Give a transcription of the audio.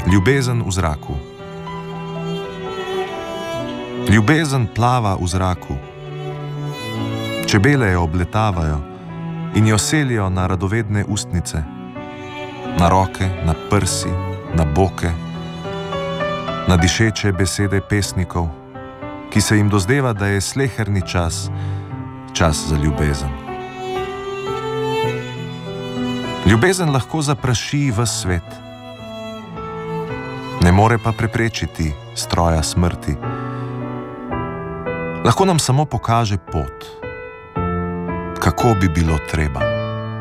Ljubezen v zraku. Ljubezen plava v zraku. Čebele jo obletavajo in jo selijo na radovedne ustnice, na roke, na prsi, na boke, na dišeče besede pesnikov, ki se jim dozdeva, da je sleherni čas za ljubezen. Ljubezen lahko zapraši ves svet, ne more pa preprečiti stroja smrti. Lahko nam samo pokaže pot, kako bi bilo treba.